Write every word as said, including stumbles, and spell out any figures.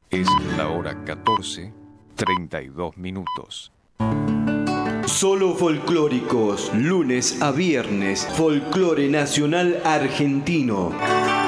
Es la hora catorce, treinta y dos minutos. Solo folclóricos, lunes a viernes, folclore nacional argentino.